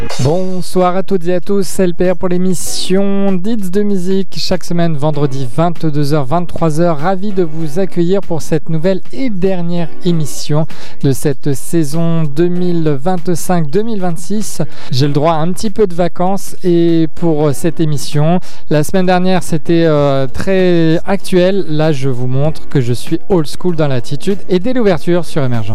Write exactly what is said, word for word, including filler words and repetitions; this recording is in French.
Bonsoir à toutes et à tous, c'est L P R pour l'émission Dits de musique, chaque semaine vendredi vingt-deux heures vingt-trois heures. Ravi de vous accueillir pour cette nouvelle et dernière émission de cette saison deux mille vingt-cinq deux mille vingt-six. J'ai le droit à un petit peu de vacances et pour cette émission, la semaine dernière c'était euh, très actuel. Là je vous montre que je suis old school dans l'attitude et dès l'ouverture sur Émergence.